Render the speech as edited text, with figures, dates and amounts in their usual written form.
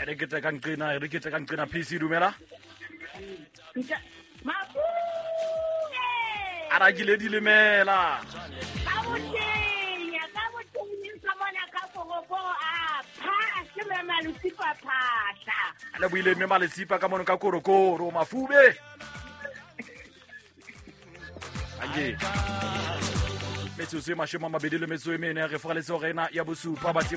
re ke tla kang qena PC dumela ara ke le dilemela le buile mme malesipa ka mono ka korokoro mafube anje metsotso e mashome a mabedi le metso e mene re fogaletse go rena ya bosupa ba